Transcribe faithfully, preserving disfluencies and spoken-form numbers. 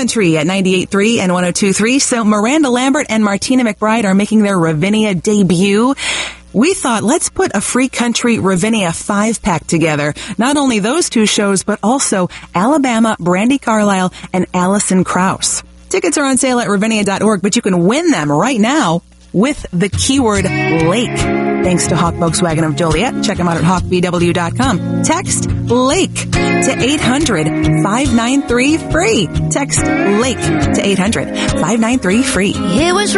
Country at ninety-eight point three and one oh two point three. So Miranda Lambert and Martina McBride are making their Ravinia debut. We thought, let's put a Free Country Ravinia five-pack together. Not only those two shows, but also Alabama, Brandi Carlile, and Alison Krauss. Tickets are on sale at ravinia dot org, but you can win them right now with the keyword lake. Thanks to Hawk Volkswagen of Joliet. Check them out at hawk v w dot com. Text LAKE to eight hundred, five nine three, FREE. Text LAKE to eight hundred, five nine three, FREE. It was